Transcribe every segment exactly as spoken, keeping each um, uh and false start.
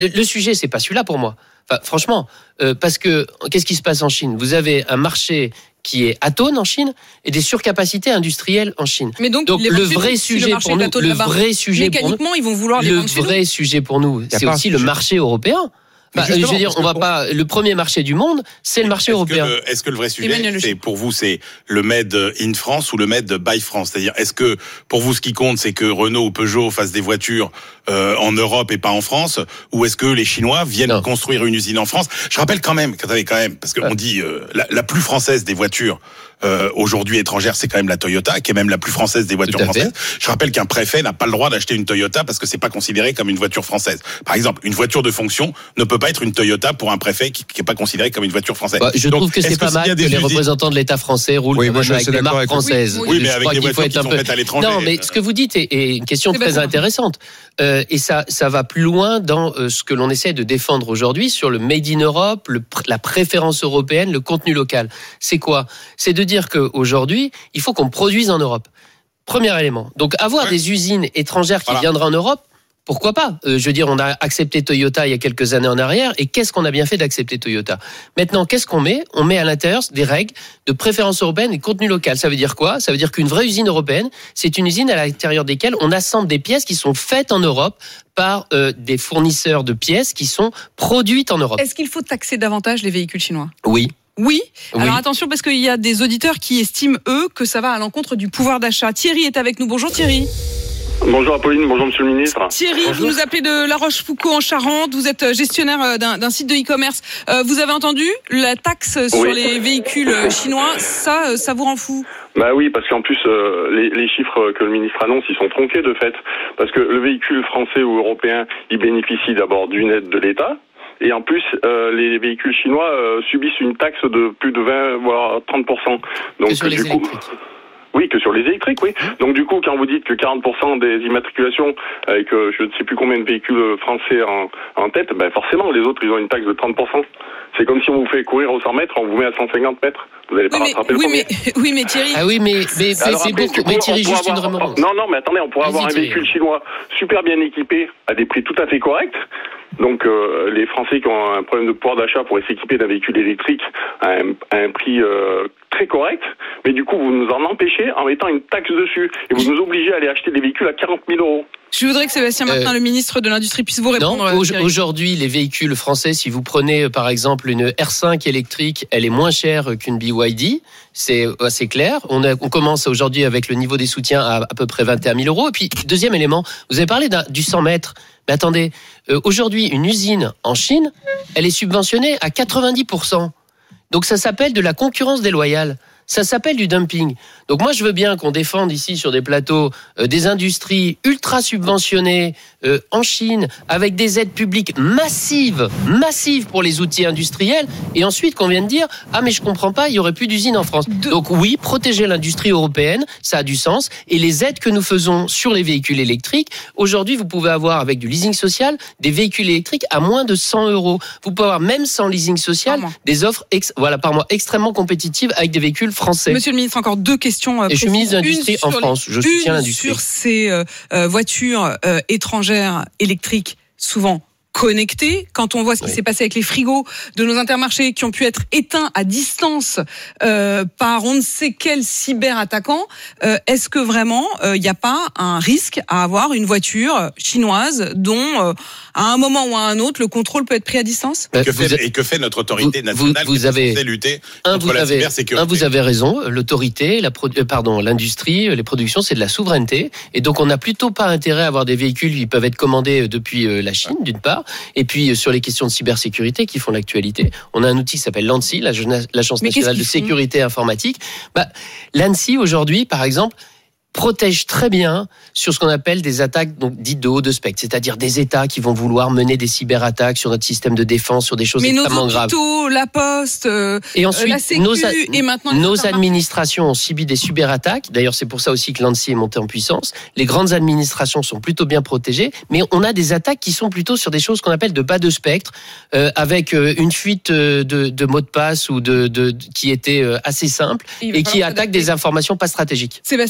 Le, le sujet, c'est pas celui-là pour moi. Enfin, franchement, euh, parce que qu'est-ce qui se passe en Chine ? Vous avez un marché qui est atone en Chine et des surcapacités industrielles en Chine. Mais donc, donc le vrai sujet pour nous, le vrai sujet pour nous, mécaniquement, ils vont vouloir les le vendre chez nous. vrai sujet pour nous, c'est aussi le marché européen. Bah, je veux dire, on va pas. Le premier marché du monde, c'est le marché est-ce européen. Que le, est-ce que le vrai sujet, c'est pour vous, c'est le Made in France ou le Made by France ? C'est-à-dire, est-ce que pour vous, ce qui compte, c'est que Renault ou Peugeot fassent des voitures euh, en Europe et pas en France, ou est-ce que les Chinois viennent non. construire une usine en France ? Je rappelle quand même, quand quand même, parce qu'on ouais. dit euh, la, la plus française des voitures. Euh, aujourd'hui étrangère, c'est quand même la Toyota, qui est même la plus française des voitures françaises. Je rappelle qu'un préfet n'a pas le droit d'acheter une Toyota parce que c'est pas considéré comme une voiture française. Par exemple, une voiture de fonction ne peut pas être une Toyota pour un préfet qui, qui est pas considéré comme une voiture française. Bah, je Donc, trouve que c'est pas que mal que les usines... représentants de l'État français roulent oui, moi, avec des marques françaises. Oui, oui, mais avec des voitures qui sont faites à l'étranger. Non, mais ce que vous dites est, est une question très intéressante. Euh, et ça, ça va plus loin dans euh, ce que l'on essaie de défendre aujourd'hui sur le Made in Europe, le, la préférence européenne, le contenu local. C'est quoi ? C'est de dire qu'aujourd'hui, il faut qu'on produise en Europe. Premier élément. Donc, avoir ouais. des usines étrangères qui voilà. viendraient en Europe, pourquoi pas ? euh, Je veux dire, on a accepté Toyota il y a quelques années en arrière, et qu'est-ce qu'on a bien fait d'accepter Toyota ? Maintenant, qu'est-ce qu'on met ? On met à l'intérieur des règles de préférence européenne et de contenu local. Ça veut dire quoi ? Ça veut dire qu'une vraie usine européenne, c'est une usine à l'intérieur desquelles on assemble des pièces qui sont faites en Europe par euh, des fournisseurs de pièces qui sont produites en Europe. Est-ce qu'il faut taxer davantage les véhicules chinois ? Oui. Oui. oui. Alors attention, parce qu'il y a des auditeurs qui estiment, eux, que ça va à l'encontre du pouvoir d'achat. Thierry est avec nous. Bonjour Thierry. Bonjour Apolline, bonjour Monsieur le Ministre. Thierry, bonjour. Vous nous appelez de La Rochefoucauld en Charente, vous êtes gestionnaire d'un, d'un site de e-commerce. Euh, vous avez entendu la taxe sur oui. les véhicules chinois, ça, ça vous rend fou ? Bah oui, parce qu'en plus, euh, les, les chiffres que le ministre annonce, ils sont tronqués de fait. Parce que le véhicule français ou européen, il bénéficie d'abord d'une aide de l'État. Et en plus, euh, les véhicules chinois euh, subissent une taxe de plus de vingt voire trente pour cent. Donc sur les du coup, oui, que sur les électriques, oui. Donc du coup, quand vous dites que quarante pour cent des immatriculations avec euh, je ne sais plus combien de véhicules français en, en tête, ben forcément, les autres, ils ont une taxe de trente pour cent. C'est comme si on vous fait courir aux cent mètres, on vous met à cent cinquante mètres. Vous n'allez pas oui, rattraper mais, le oui, premier. Mais, oui, mais Thierry... Ah oui, mais, mais, mais Alors c'est après, beaucoup... coup, Mais Thierry, juste avoir, une remarque. Non, non, mais attendez, on pourrait avoir un véhicule chinois super bien équipé, à des prix tout à fait corrects. Donc euh, les Français qui ont un problème de pouvoir d'achat pourraient s'équiper d'un véhicule électrique à un, à un prix euh, très correct, mais du coup vous nous en empêchez en mettant une taxe dessus et vous nous obligez à aller acheter des véhicules à quarante mille euros. Je voudrais que Sébastien Martin, euh, le ministre de l'Industrie, puisse vous répondre. Non, au- aujourd'hui, les véhicules français, si vous prenez par exemple une R cinq électrique, elle est moins chère qu'une B Y D. C'est assez clair. On, a, on commence aujourd'hui avec le niveau des soutiens à à peu près vingt et un mille euros. Et puis, deuxième élément, vous avez parlé d'un, du cent mètres. Mais attendez, euh, aujourd'hui, une usine en Chine, elle est subventionnée à quatre-vingt-dix pour cent. Donc ça s'appelle de la concurrence déloyale. Ça s'appelle du dumping. Donc moi, je veux bien qu'on défende ici sur des plateaux euh, des industries ultra subventionnées euh, en Chine avec des aides publiques massives, massives pour les outils industriels, et ensuite qu'on vienne dire ah mais je comprends pas, il y aurait plus d'usines en France. De... Donc oui, protéger l'industrie européenne, ça a du sens. Et les aides que nous faisons sur les véhicules électriques, aujourd'hui, vous pouvez avoir avec du leasing social des véhicules électriques à moins de cent euros. Vous pouvez avoir même sans leasing social des offres ex... voilà par mois extrêmement compétitives avec des véhicules français. Monsieur le ministre, encore deux questions. Euh, Et je suis ministre de l'Industrie en France. Je soutiens l'industrie. Sur ces euh, euh, voitures euh, étrangères électriques, souvent connectées. Quand on voit ce qui oui. s'est passé avec les frigos de nos Intermarchés qui ont pu être éteints à distance euh, par on ne sait quel cyberattaquant, euh, est-ce que vraiment il n'y a pas un risque à avoir une voiture chinoise dont euh, à un moment ou à un autre le contrôle peut être pris à distance ? Et que fait, et que fait notre autorité vous, nationale vous, vous qui avez, est censée lutter un, contre vous la avez, cybersécurité ? Un, vous avez raison. L'autorité, la pro, pardon, l'industrie, les productions, c'est de la souveraineté. Et donc on n'a plutôt pas intérêt à avoir des véhicules qui peuvent être commandés depuis la Chine, d'une part. Et puis sur les questions de cybersécurité qui font l'actualité, on a un outil qui s'appelle l'ANSSI, l'Agence nationale de sécurité informatique. Bah, L'ANSSI aujourd'hui, par exemple, protège très bien sur ce qu'on appelle des attaques donc dites de haut de spectre, c'est-à-dire des États qui vont vouloir mener des cyberattaques sur notre système de défense, sur des choses Mais extrêmement graves. Mais nos hôpitaux, la Poste, euh, et ensuite, la Sécu, nos, a- et maintenant nos administrations ont subi des cyberattaques. D'ailleurs, c'est pour ça aussi que l'ANSSI est monté en puissance. Les grandes administrations sont plutôt bien protégées, mais on a des attaques qui sont plutôt sur des choses qu'on appelle de bas de spectre, euh, avec euh, une fuite de, de mots de passe ou de, de, de qui était euh, assez simple et qui attaque des informations pas stratégiques. Sébastien Martin,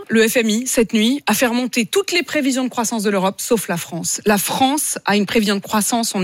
le F M I, cette nuit, a fait remonter toutes les prévisions de croissance de l'Europe, sauf la France. La France a une prévision de croissance, on